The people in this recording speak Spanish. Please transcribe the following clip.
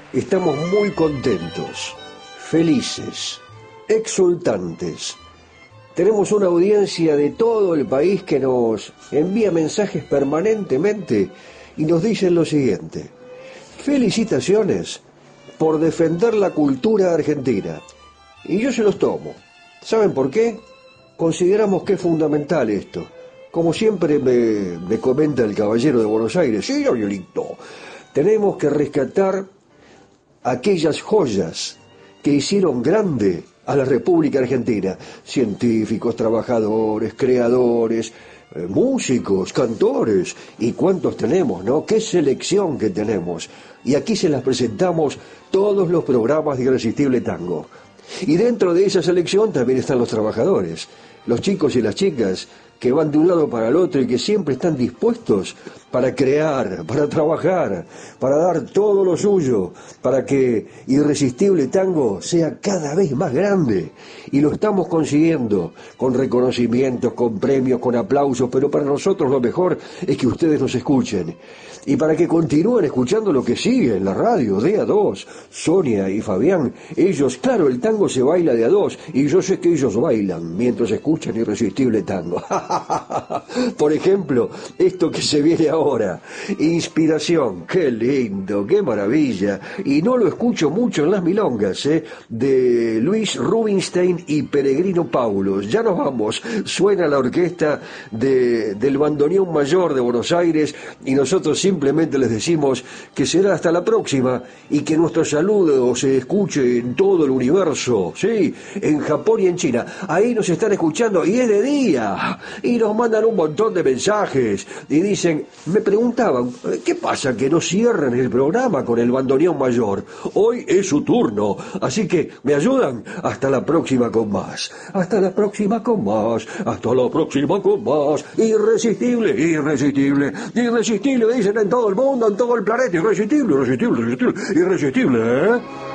Estamos muy contentos, felices, exultantes. Tenemos una audiencia de todo el país que nos envía mensajes permanentemente y nos dicen lo siguiente: felicitaciones por defender la cultura argentina. Y yo se los tomo. ¿Saben por qué? Consideramos que es fundamental esto. Como siempre me comenta el caballero de Buenos Aires, sí, Arielito, tenemos que rescatar aquellas joyas que hicieron grande a la República Argentina. Científicos, trabajadores, creadores, músicos, cantores. ¿Y cuántos tenemos, no? ¡Qué selección que tenemos! Y aquí se las presentamos todos los programas de Irresistible Tango. Y dentro de esa selección también están los trabajadores, los chicos y las chicas que van de un lado para el otro y que siempre están dispuestos para crear, para trabajar, para dar todo lo suyo, para que Irresistible Tango sea cada vez más grande. Y lo estamos consiguiendo, con reconocimientos, con premios, con aplausos, pero para nosotros lo mejor es que ustedes nos escuchen. Y para que continúen escuchando lo que sigue en la radio, de a dos, Sonia y Fabián, ellos, claro, el tango se baila de a dos, y yo sé que ellos bailan mientras escuchan Irresistible Tango. Por ejemplo, esto que se viene ahora, Inspiración, qué lindo, qué maravilla, y no lo escucho mucho en las milongas, de Luis Rubinstein y Peregrino Paulos. Ya nos vamos, suena la orquesta del Bandoneón Mayor de Buenos Aires, y nosotros simplemente les decimos que será hasta la próxima, y que nuestro saludo se escuche en todo el universo, sí, en Japón y en China. Ahí nos están escuchando y es de día, y nos mandan un montón de mensajes y dicen, me preguntaban, ¿qué pasa que no cierran el programa con el Bandoneón Mayor? Hoy es su turno, así que ¿me ayudan? Hasta la próxima con más, hasta la próxima con más, hasta la próxima con más. Irresistible, irresistible, irresistible, dicen en todo el mundo, en todo el planeta. Irresistible, irresistible, irresistible, irresistible, ¿eh?